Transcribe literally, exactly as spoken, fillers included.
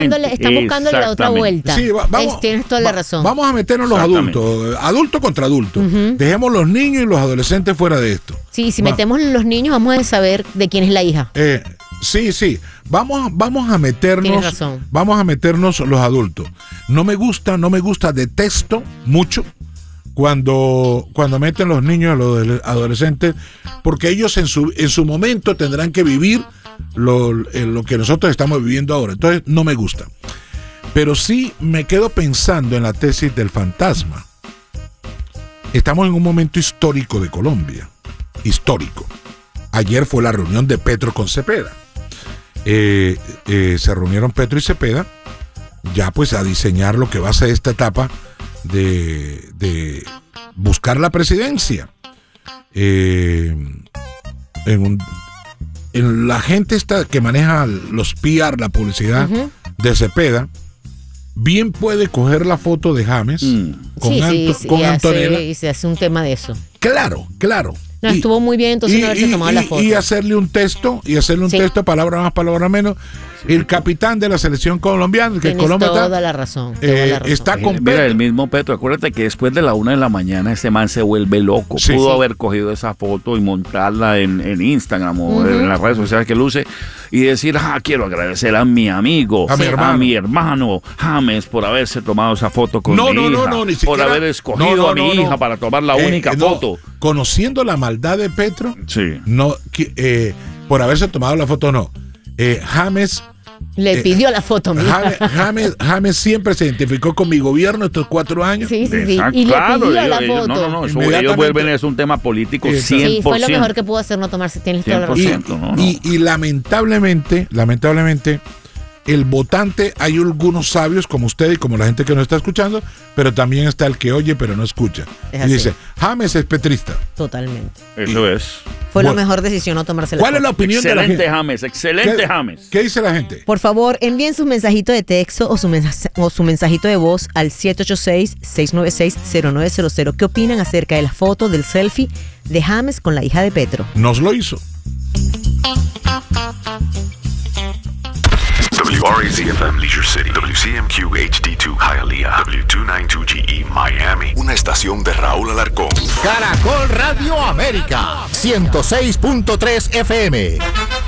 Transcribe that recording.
Están buscándole la otra vuelta. Sí, va, vamos, es, tienes toda va, la razón. Vamos a meternos los adultos, adulto contra adulto. Uh-huh. Dejemos los niños y los adolescentes fuera de esto. Sí, si va. metemos los niños vamos a saber de quién es la hija. Eh, sí, sí. Vamos, vamos a meternos. Tienes razón. Vamos a meternos los adultos. No me gusta, no me gusta, detesto mucho cuando, cuando meten los niños a los adolescentes, porque ellos en su, en su momento tendrán que vivir lo, lo que nosotros estamos viviendo ahora. Entonces no me gusta. Pero sí me quedo pensando en la tesis del fantasma. Estamos en un momento histórico de Colombia. Histórico. Ayer fue la reunión de Petro con Cepeda. Eh, eh, se reunieron Petro y Cepeda ya pues a diseñar lo que va a ser esta etapa de, de buscar la presidencia. Eh, en, un, en la gente esta que maneja los P R, la publicidad uh-huh. de Cepeda, bien puede coger la foto de James mm. con, sí, Anto, sí, con y Antonella. Hace, y se hace un tema de eso. Claro, claro. No, y, estuvo muy bien entonces y, no haberse y, tomado y, la foto. Y hacerle un texto, y hacerle un sí. texto, palabra más, palabra menos. Sí. El capitán de la selección colombiana, que Tienes Colombia toda está, la razón. Eh, toda la razón. Está con Mira, Petro. el mismo Petro, acuérdate que después de la una de la mañana ese man se vuelve loco. Sí, Pudo sí. haber cogido esa foto y montarla en, en Instagram o uh-huh. en las redes sociales que luce y decir, ah, quiero agradecer a mi amigo, a, sí. mi, hermano. a mi hermano James por haberse tomado esa foto con no, mi no, hija, no, no, ni por siquiera, haber escogido no, no, a mi no, hija no. para tomar la eh, única no, foto. Conociendo la maldad de Petro, sí. no, eh, por haberse tomado la foto, no. Eh, James le eh, pidió la foto, mía. James, James, James siempre se identificó con mi gobierno estos cuatro años. Sí, sí, sí. Exacto, y claro, le pidió ellos, la ellos, foto. No, no, no. Eso, ellos vuelven, es un tema político eh, cien por ciento. Sí, fue lo mejor que pudo hacer, no tomarse. Tienes toda la razón. Y, no, no. Y, y lamentablemente, lamentablemente, el votante, hay algunos sabios como usted y como la gente que nos está escuchando, pero también está el que oye pero no escucha. Es y así. Dice, James es petrista. Totalmente. Eso es. Fue bueno, la mejor decisión no tomarse la ¿Cuál foto. es la opinión excelente de la gente? James, excelente ¿Qué, James. ¿Qué dice la gente? Por favor, envíen su mensajito de texto o su, mensa- o su mensajito de voz al siete ocho seis, seis nueve seis, cero nueve cero cero. ¿Qué opinan acerca de la foto del selfie de James con la hija de Petro? Nos lo hizo. W R A Z F M Leisure City, W C M Q H D dos Hialeah, W doscientos noventa y dos G E Miami. Una estación de Raúl Alarcón. Caracol Radio América, ciento seis punto tres F M.